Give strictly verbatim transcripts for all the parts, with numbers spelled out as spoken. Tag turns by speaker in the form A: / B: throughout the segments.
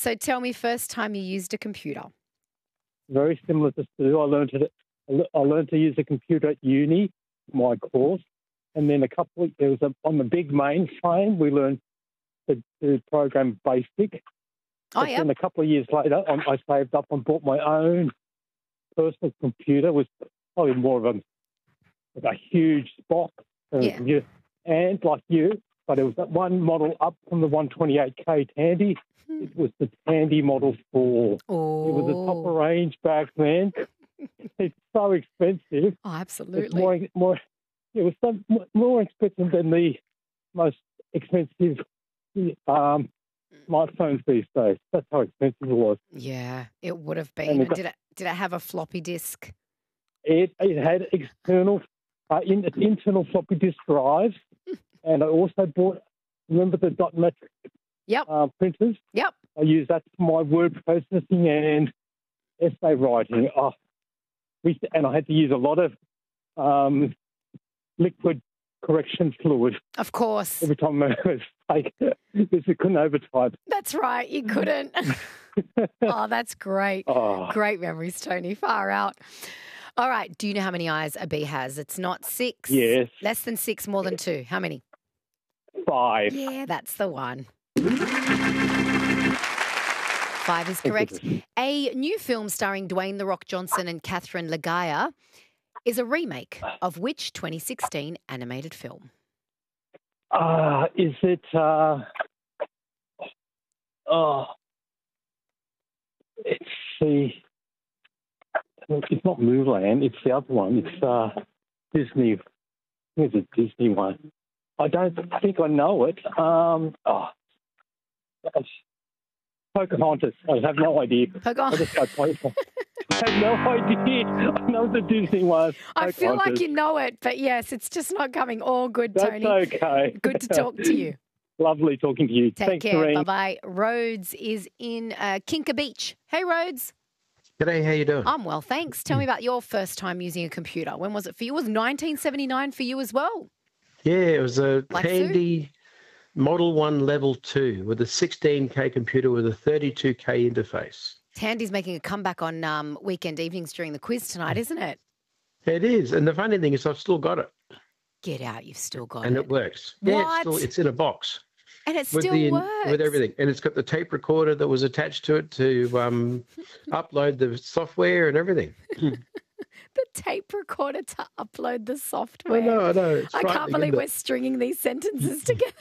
A: So tell me, first time you used a computer.
B: Very similar to Stu. I learned to I learned to use a computer at uni, my course, and then a couple of, it was a, on the big mainframe. We learned to, to program BASIC.
A: Oh,
B: But
A: yeah.
B: then a couple of years later, I, I saved up and bought my own personal computer. It was probably more of a, like a huge box.
A: Yeah.
B: You, and like you, but it was that one model up from the one twenty-eight K Tandy. It was the Tandy Model four.
A: Oh.
B: It was a top of range back then. It's so expensive.
A: Oh,
B: It's
A: absolutely.
B: more, more, it was so, more expensive than the most expensive um, smartphones these days. That's how expensive it was.
A: Yeah, it would have
B: And
A: been.
B: it got-
A: Did it, did it have a floppy disk?
B: It, it had external, uh, in, internal floppy disk drives, and I also bought, remember the dot matrix
A: Yep.
B: uh, printers?
A: Yep.
B: I use that for my word processing and essay writing. Oh, we, and I had to use a lot of um, liquid correction fluid
A: Of course.
B: every time I was like, because we couldn't overtype.
A: That's right. You couldn't. Oh, that's great.
B: Oh,
A: Great memories, Tony. Far out. All right. Do you know how many eyes a bee has? It's not six.
B: yes,
A: Less than six, more than two. How many?
B: five.
A: Yeah, that's the one. Five is
B: you.
A: correct. A new film starring Dwayne The Rock Johnson and Catherine Legaya is a remake of which twenty sixteen animated film?
B: Uh, is it, uh, oh, it's the, it's not Mulan, it's the other one. It's uh, Disney. I think it's a Disney one. I don't think I know it. Um, oh, it's Pocahontas. I have no idea. I
A: Pocahontas.
B: just go Pocahontas. I have no idea. I know the Disney one.
A: I feel like
B: Pocahontas.
A: you know it, but yes, it's just not coming. All good,
B: That's
A: Tony.
B: okay.
A: Good to talk to you.
B: Lovely talking to you.
A: Take
B: Thanks,
A: care.
B: Doreen.
A: Bye-bye. Rhodes is in uh, Kinka Beach. Hey, Rhodes.
C: G'day, how you doing?
A: I'm well, thanks. Tell me about your first time using a computer. When was it for you? It was nineteen seventy-nine for you as well.
C: Yeah, it was a
A: Like Sue?
C: Tandy Model one Level two with a sixteen K computer with a thirty-two K interface.
A: Tandy's making a comeback on um, weekend evenings during the quiz tonight, isn't it?
C: It is, and the funny thing is I've still got it,
A: Get out, you've still got
C: and
A: it.
C: it works. Yeah, it's, still,
A: What?
C: it's in a box
A: And it
C: with
A: still
C: the
A: works.
C: with everything, and it's got the tape recorder that was attached to it to um, upload the software and everything.
A: The tape recorder to upload the software.
C: I know, I know. It's
A: I can't
C: frightening,
A: believe
C: isn't
A: we're stringing these sentences together.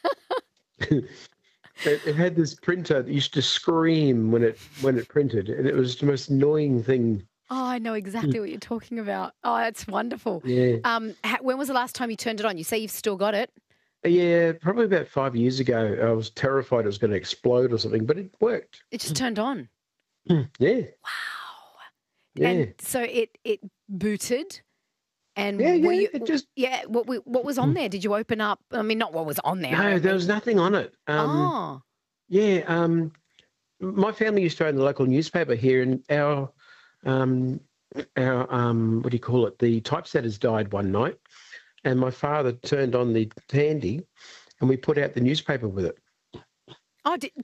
C: it? It, it had this printer that used to scream when it when it printed, and it was the most annoying thing.
A: Oh, I know exactly what you're talking about. Oh, that's wonderful.
C: Yeah.
A: Um, ha- when was the last time you turned it on? You say you've still got it.
C: Yeah, probably about five years ago. I was terrified it was going to explode or something, but it worked.
A: It just turned on.
C: Yeah,
A: Wow.
C: yeah,
A: And so it it booted. And
C: yeah,
A: were
C: yeah.
A: you,
C: It just
A: yeah, what we- what was on there? Did you open up? I mean, not what was on there. I
C: no,
A: don't
C: there
A: mean-
C: was nothing on it. Um,
A: oh,
C: Yeah, um, my family used to own the local newspaper here, and our um, our um, what do you call it? The typesetters died one night, and my father turned on the Tandy, and we put out the newspaper with it.
A: oh, did,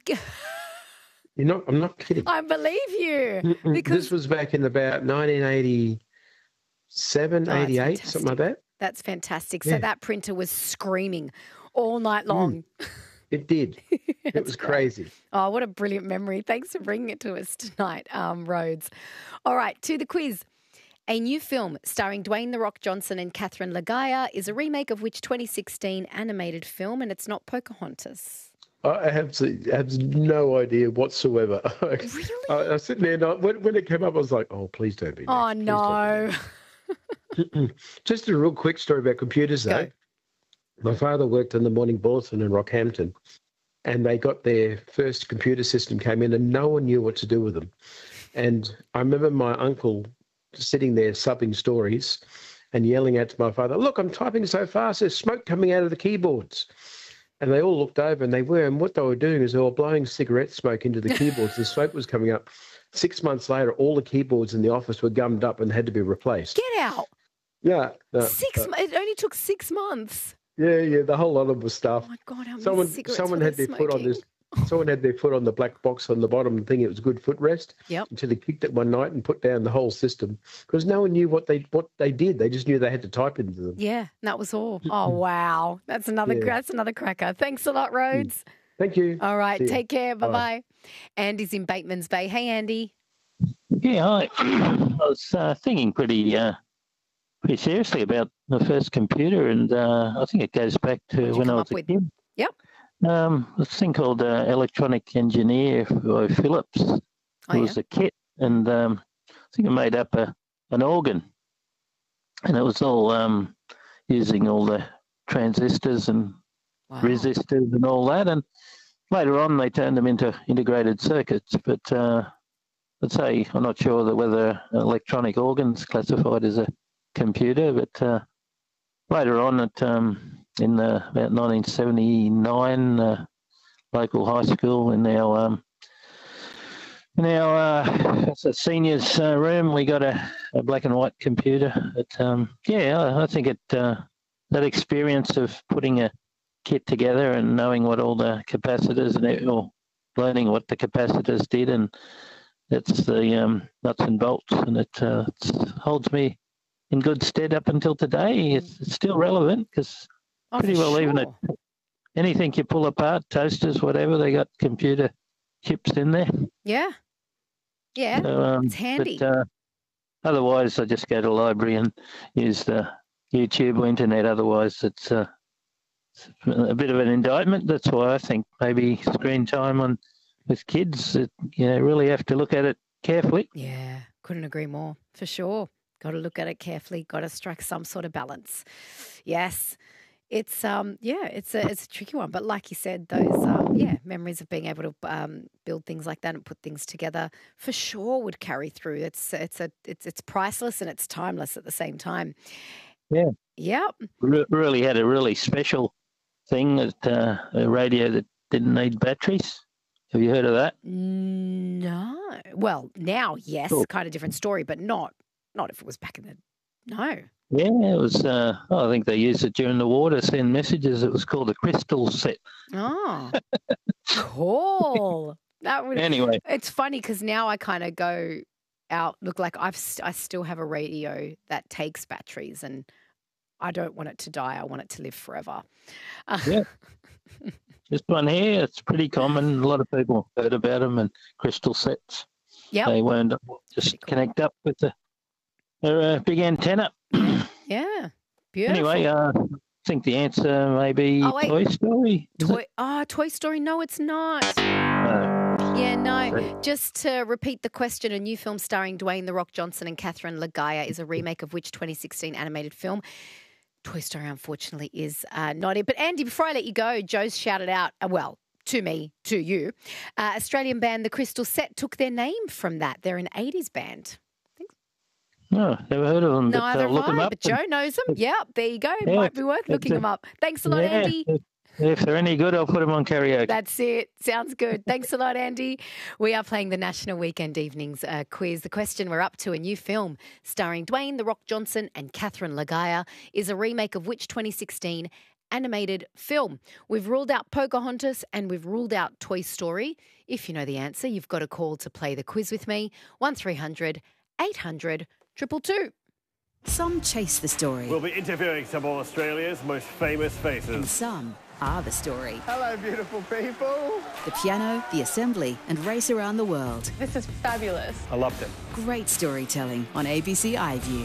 C: You're not? I'm not kidding.
A: I believe you
C: Mm-mm.
A: because
C: This was back in about nineteen eighty-seven,
A: Oh, that's
C: eighty-eight, something like that.
A: that's fantastic. So
C: Yeah.
A: that printer was screaming all night long.
C: It did. It
A: That's
C: was
A: great.
C: crazy.
A: Oh, what a brilliant memory. Thanks for bringing it to us tonight, um, Rhodes. All right, to the quiz. A new film starring Dwayne The Rock Johnson and Catherine Legaya is a remake of which twenty sixteen animated film, and it's not Pocahontas.
C: I have, have no idea whatsoever.
A: Really?
C: I, I was sitting there, and I, when, when it came up, I was like, oh, please don't be.
A: Oh,
C: next. Please don't be
A: no.
C: next." Just a real quick story about computers, though.
A: Go.
C: My father worked in the Morning Bulletin in Rockhampton, and they got their first computer system came in, and no one knew what to do with them. And I remember my uncle sitting there subbing stories and yelling out to my father, "Look, I'm typing so fast, there's smoke coming out of the keyboards." And they all looked over, and they were, and what they were doing is they were blowing cigarette smoke into the keyboards. The smoke was coming up. Six months later, all the keyboards in the office were gummed up and had to be replaced.
A: Get out.
C: Yeah. no,
A: Six.
C: uh,
A: mo- It only took six months.
C: yeah, yeah, the whole lot of the stuff.
A: Oh, my God, how many
C: Someone,
A: cigarettes
C: someone
A: were
C: had
A: they
C: their foot on
A: smoking?
C: this. someone had their foot on the black box on the bottom and thinking it was a good footrest.
A: Yep.
C: Until he kicked it one night and put down the whole system because no one knew what they what they did. They just knew they had to type into them.
A: Yeah, that was all. Oh wow, that's another
C: Yeah.
A: that's another cracker. Thanks a lot, Rhodes.
C: Thank you.
A: All right,
C: See ya.
A: take care. Bye
C: Bye.
A: bye. Andy's in Bateman's Bay. Hey, Andy.
D: Yeah, I, I was uh, thinking pretty uh, pretty seriously about the first computer, and uh, I think it goes back to
A: What'd you
D: when
A: come
D: I
A: up
D: was a
A: with?
D: kid.
A: Yep.
D: Um, this thing called uh, Electronic Engineer by Philips. It
A: Oh,
D: was
A: yeah.
D: a kit, and um, I think it made up a, an organ, and it was all um, using all the transistors and
A: Wow.
D: resistors and all that. And later on, they turned them into integrated circuits. But uh, I'd say I'm not sure that whether electronic organs classified as a computer. But uh, later on, at um, in the, about nineteen seventy-nine, uh, local high school in our um, in our uh, it's a seniors uh, room, we got a, a black and white computer. But um, yeah, I, I think it uh, that experience of putting a kit together and knowing what all the capacitors and it, or learning what the capacitors did, and that's the um, nuts and bolts, and it, uh, it's, holds me in good stead up until today. It's, it's still relevant because
A: Oh,
D: pretty
A: for
D: well even
A: sure.
D: at anything you pull apart, toasters, whatever, they got computer chips in there.
A: Yeah. Yeah.
D: So, um,
A: It's handy.
D: But, uh, otherwise, I just go to the library and use the YouTube or internet. Otherwise, it's, uh, it's a bit of an indictment. That's why I think maybe screen time on with kids, it, you know, really have to look at it carefully.
A: Yeah, couldn't agree more, for sure. Got to look at it carefully, got to strike some sort of balance. Yes. It's um yeah, it's a it's a tricky one, but like you said, those um yeah memories of being able to um build things like that and put things together for sure would carry through. It's it's a it's it's priceless and it's timeless at the same time.
D: Yeah.
A: Yep.
D: Re- really had a really special thing that uh, a radio that didn't need batteries. Have you heard of that?
A: No. Well, now yes,
D: Cool.
A: kind of different story, but not not if it was back in the no.
D: Yeah, it was. Uh, oh, I think they used it during the war to send messages. It was called a crystal set.
A: Oh, cool. That would.
D: Anyway,
A: It's funny because now I kind of go out. Look, like I've st- I still have a radio that takes batteries, and I don't want it to die. I want it to live forever. Uh,
D: Yeah. this one here, it's pretty common. A lot of people heard about them and crystal sets.
A: Yep.
D: They wound up just
A: Pretty cool.
D: connect up with the their uh, big antenna.
A: Yeah. Beautiful.
D: Anyway, uh, I think the answer may be
A: Oh, wait.
D: Toy Story. is
A: Toy. Oh, Toy Story. No, it's not.
D: it? No.
A: Yeah, no.
D: Right.
A: Just to repeat the question, a new film starring Dwayne The Rock Johnson and Catherine Lagaya is a remake of which twenty sixteen animated film? Toy Story, unfortunately, is uh, not it. But Andy, before I let you go, Joe's shouted out, uh, well, to me, to you, uh, Australian band The Crystal Set took their name from that. They're an eighties band.
D: No, never heard of them.
A: Neither
D: but, uh,
A: have
D: look them
A: I,
D: up.
A: but Joe knows them. Yep, there you go.
D: Yeah,
A: Might be worth looking
D: a-
A: them up. Thanks a lot,
D: yeah,
A: Andy.
D: If, if they're any good, I'll put them on karaoke.
A: That's it. Sounds good. Thanks a lot, Andy. We are playing the National Weekend Evenings uh, quiz. The question we're up to, a new film starring Dwayne The Rock Johnson and Catherine Lagaya, is a remake of which twenty sixteen animated film? We've ruled out Pocahontas and we've ruled out Toy Story. If you know the answer, you've got a call to play the quiz with me. one three hundred eight hundred two two two.
E: Some chase the story,
F: We'll be interviewing some of Australia's most famous
E: and
F: faces.
E: some are the story.
F: Hello, beautiful people.
E: The piano, the assembly, and race around the world.
G: This is fabulous.
F: I loved it.
E: Great storytelling on A B C iView.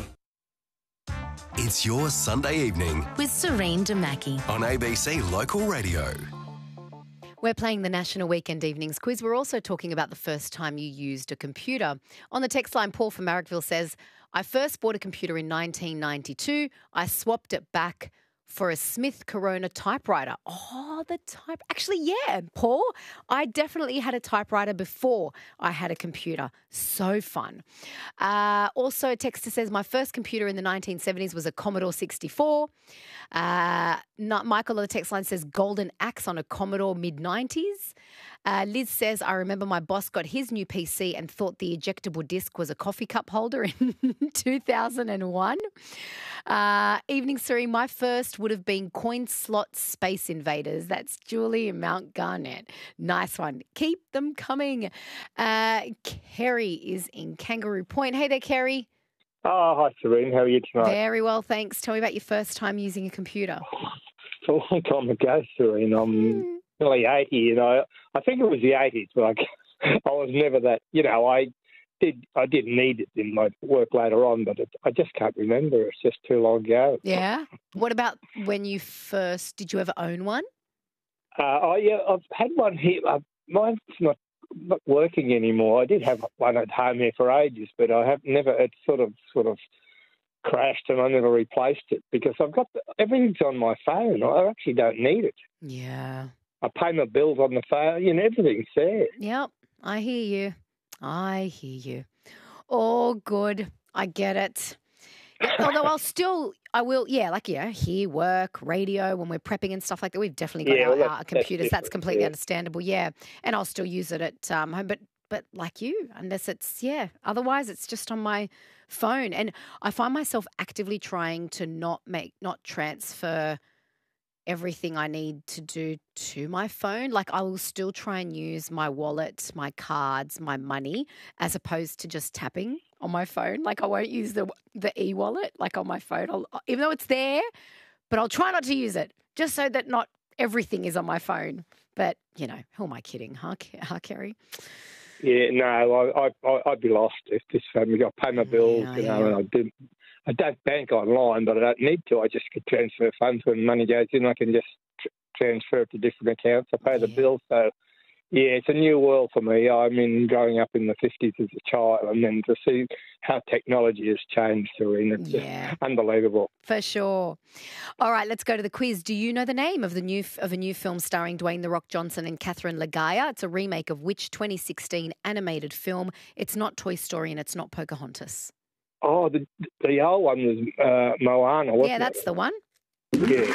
H: It's your Sunday evening
I: with Serene Demaki.
H: on A B C Local Radio.
A: We're playing the National Weekend Evenings quiz. We're also talking about the first time you used a computer. On the text line, Paul from Marrickville says, I first bought a computer in nineteen ninety-two. I swapped it back for a Smith Corona typewriter. Oh, the type. Actually, yeah, Paul, I definitely had a typewriter before I had a computer. So fun. Uh, also, a texter says, my first computer in the nineteen seventies was a Commodore sixty-four. Uh, not, Michael on the text line says, Golden Axe on a Commodore mid nineties. Uh, Liz says, I remember my boss got his new P C and thought the ejectable disc was a coffee cup holder in two thousand one. Uh, evening, Siri. My first would have been Coin Slot Space Invaders. That's Julie in Mount Garnett. Nice one. Keep them coming. Uh, Kerry is in Kangaroo Point. Hey there, Kerry.
G: Oh, hi, Serene. How are you tonight?
A: Very well, thanks. Tell me about your first time using a computer.
G: It's a long time ago, Serene. I'm nearly eighty, you know. I think it was the eighties, but I, I was never that, you know, I did I did need it in my work later on, but it, I just can't remember. It's just too long ago.
A: Yeah? What about when you first, did you ever own one?
G: Uh, oh, yeah, I've had one here. Uh, mine's not not working anymore. I did have one at home here for ages, but I have never, it sort of, sort of crashed and I never replaced it because I've got, the, everything's on my phone. I actually don't need it.
A: Yeah.
G: I pay my bills on the phone, you know, everything's there.
A: Yep, I hear you. I hear you. Oh, good. I get it. Although I'll still, I will, yeah, like, yeah, hear work, radio, when we're prepping and stuff like that. We've definitely got
G: Yeah,
A: our,
G: well,
A: our
G: that's-
A: computers.
G: that's
A: That's,
G: different,
A: completely
G: yeah.
A: understandable, yeah. And I'll still use it at um, home. But, but like you, unless it's, yeah, otherwise it's just on my phone. And I find myself actively trying to not make, not transfer everything I need to do to my phone. Like I will still try and use my wallet, my cards, my money, as opposed to just tapping on my phone. Like I won't use the the e-wallet like on my phone, I'll, even though it's there, but I'll try not to use it just so that not everything is on my phone. But, you know, who am I kidding, huh, huh Kerry?
G: Yeah, no, I, I, I'd be lost if this family got pay my bills,
A: Yeah,
G: you know,
A: yeah.
G: and I do. I don't bank online, but I don't need to. I just can transfer funds when money goes in. I can just tr- transfer it to different accounts. I pay the
A: Yeah.
G: bills, so yeah, it's a new world for me. I mean, growing up in the fifties as a child, and then to see how technology has changed, Serena, it's
A: Yeah.
G: just unbelievable.
A: For sure. All right, let's go to the quiz. Do you know the name of the new of a new film starring Dwayne The Rock Johnson and Catherine Lagaya? It's a remake of which twenty sixteen animated film? It's not Toy Story and it's not Pocahontas.
G: Oh, the the old one was uh, Moana, wasn't
A: Yeah, that's
G: it?
A: the one.
G: Yeah.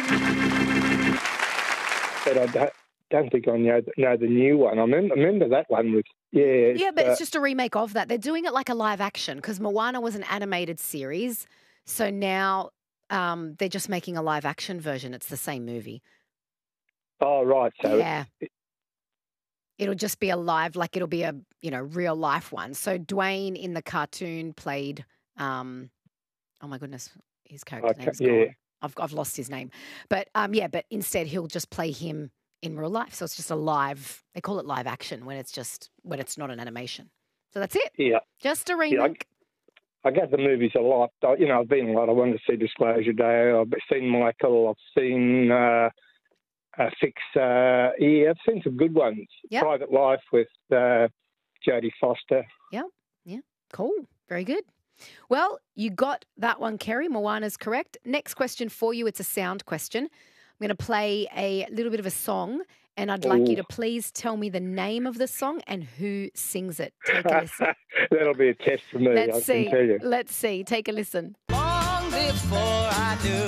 G: But I don't, don't think I know, know the new one. I remember, I remember that one was, yeah. it's,
A: Yeah, but
G: uh,
A: it's just a remake of that. They're doing it like a live action because Moana was an animated series. So now um, they're just making a live action version. It's the same movie.
G: Oh, right. So
A: yeah. It'll just be a live, like it'll be a, you know, real life one. So Dwayne in the cartoon played, um, oh my goodness, his character
G: Okay,
A: name's
G: yeah.
A: gone. I've, I've lost his name. But um, yeah, but instead he'll just play him in real life. So it's just a live, they call it live action when it's just, when it's not an animation. So that's it.
G: Yeah.
A: Just a
G: Yeah,
A: remake.
G: I, I get the movies a lot. I, you know, I've been a lot. I went to see Disclosure Day. I've seen Michael. I've seen uh, uh, Fix. Uh, yeah, I've seen some good ones.
A: Yep.
G: Private Life with uh, Jodie Foster.
A: Yeah, yeah, cool. Very good. Well, you got that one, Kerry. Moana's correct. Next question for you. It's a sound question. I'm going to play a little bit of a song, and I'd like you to please tell me the name of the song and who sings it. Take a listen.
G: That'll be a test for me,
A: Let's
G: I
A: see.
G: can tell you.
A: Let's see. Take a listen.
I: Long before I knew,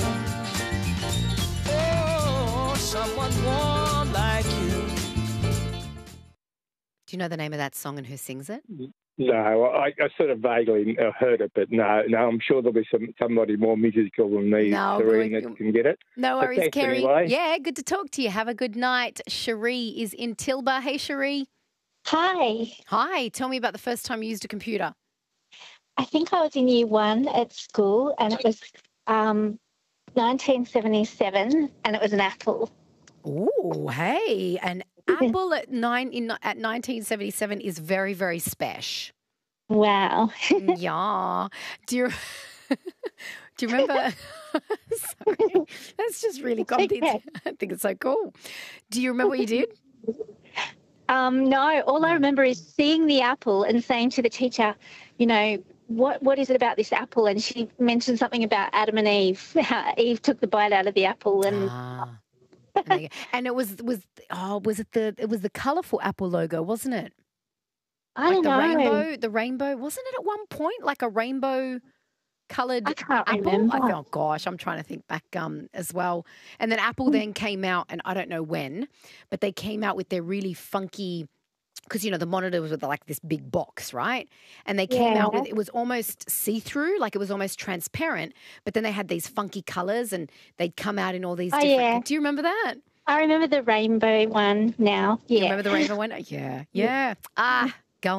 I: oh, someone warm like you.
A: Do you know the name of that song and who sings it?
G: No, I, I sort of vaguely uh, heard it, but no, no, I'm sure there'll be some somebody more musical than me,
A: No,
G: Serene,
A: good.
G: that can get it.
A: No
G: But
A: worries,
G: thanks
A: Kerry.
G: anyway.
A: Yeah, good to talk to you. Have a good night. Cherie is in Tilba. Hey, Cherie.
J: Hi.
A: Hi. Tell me about the first time you used a computer.
J: I think I was in year one at school and it was um, nineteen seventy-seven and it was an Apple.
A: Ooh, hey, an apple at nine in at nineteen seventy-seven is very, very special.
J: Wow.
A: Yeah. Do you do you remember? Sorry, that's just really got me.
J: okay.
A: I think it's so cool. Do you remember what you did?
J: Um, no, all I remember is seeing the apple and saying to the teacher, you know, what what is it about this apple? And she mentioned something about Adam and Eve. How Eve took the bite out of the apple and
A: Ah. And there you go. And it was was oh was it the it was the colourful Apple logo, wasn't it?
J: I
A: Like
J: don't
A: the
J: know.
A: rainbow, the rainbow wasn't it at one point like a rainbow coloured
J: I can't
A: apple?
J: remember.
A: I thought, gosh, I'm trying to think back um as well. And then Apple then came out, and I don't know when, but they came out with their really funky because, you know, the monitor was with like this big box, right? And they came out
J: Yeah.
A: with, it was almost see-through, like it was almost transparent, but then they had these funky colours and they'd come out in all these
J: Oh,
A: different...
J: yeah.
A: Do you remember that?
J: I remember the rainbow one now.
A: You
J: Yeah.
A: remember the rainbow one? Yeah, yeah. Ah,